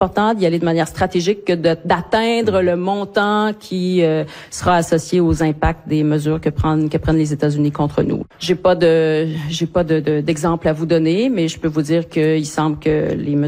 important d'y aller de manière stratégique que d'atteindre le montant qui sera associé aux impacts des mesures que prennent les États-Unis contre nous. J'ai pas d'exemple à vous donner, mais je peux vous dire qu'il semble que les mesures